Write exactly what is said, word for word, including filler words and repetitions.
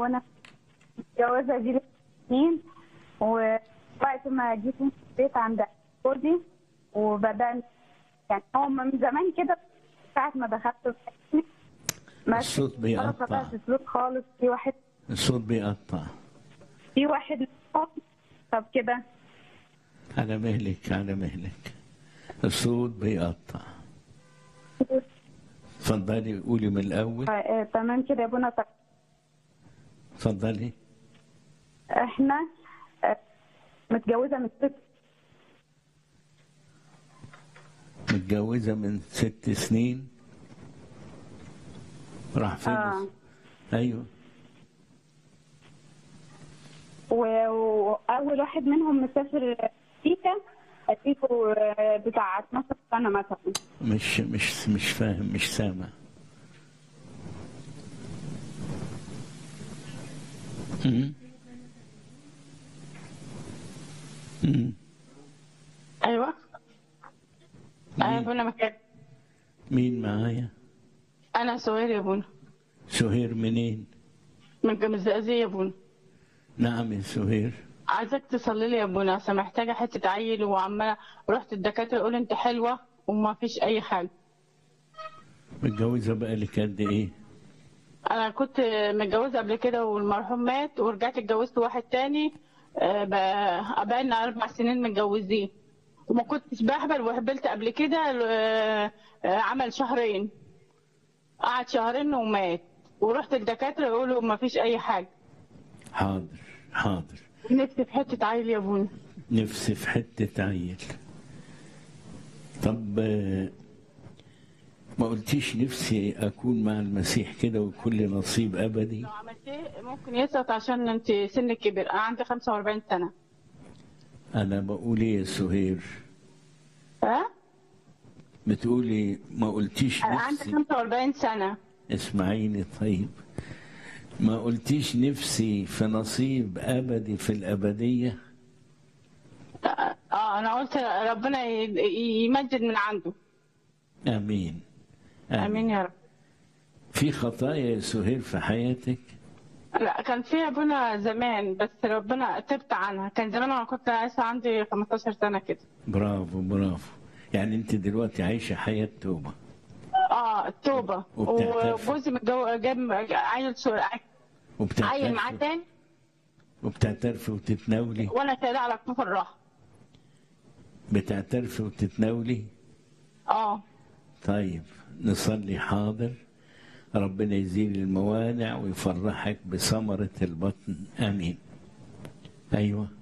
وانا متجوزه دي سنين، ووقت ما جيت في البيت عند جوزي وبدأنا يعني هو من زمان كده ساعة ما دخلت ما الصوت بيقطع. الصوت خالص. في واحد الصوت بيقطع. في واحد طب كده على مهلك على مهلك، الصوت بيقطع. اتفضلي قولي من الأول. آه، تمام كده يا ابونا. طب اتفضلي. احنا آه، متجوزة من ست متجوزة من ست سنين. راح فين؟ آه. أيوه. وأول واحد منهم مسافر أمريكا، أديكوا بتاع اتناشر سنة مثلا. مش مش مش فاهم، مش سامع. امم امم ايوه ايوه يا ابونا مكان. مين معايا؟ انا سهير يا ابونا. سهير منين؟ من الزقازيق يا ابونا. نعم يا سهير. عايزك تصلي لي يا ابونا عشان محتاجه حته عيل، وعماله رحت الدكاتره يقول انت حلوه وما فيش اي حاجه. متجوزة بقالك قد ايه؟ انا كنت متجوزه قبل كده والمرحوم مات، ورجعت اتجوزت واحد تاني. آه، بقى بقالنا اربع سنين متجوزين، وما كنتش بهبل، وهبلت قبل كده. آه، آه، عمل شهرين، قعد شهرين ومات، ورحت الدكاتره يقولوا ما فيش اي حاجه. حاضر حاضر. نفسي في حته عيل يا ابونا. نفسي في حتة عيل. طب آه، ما قلتيش نفسي أكون مع المسيح كده وكل نصيب أبدي؟ لو عملتيه ممكن يسقط عشان انت سنك كبر. انا عندي خمسة وأربعين سنه. أنا بقول إيه يا سهير؟ ها؟ بتقولي ما قلتيش انا عندي نفسي؟ خمسة وأربعين سنه. اسمعيني طيب. ما قلتيش نفسي في نصيب أبدي في الأبدية؟ اه انا قلت ربنا ي- يمجد من عنده. آمين. آمين. امين يا رب. في خطايا يا سهير في حياتك؟ لا كان في ابونا زمان، بس ربنا تبت عنها. كان زمان انا كنت لسه عندي خمستاشر سنه كده. برافو برافو. يعني أنت دلوقتي عايشة حياة توبة. اه التوبه. وبتعترف. وجوزي متجوز جاب عيل صغير- عيل وبتعترفي معاه تاني، وبتعترفي وتتناولي. وانا شايله على كتوف الراحه. بتعترفي وتتناولي. اه طيب نصلي. حاضر. ربنا يزيل الموانع ويفرحك بثمرة البطن. آمين. أيوه.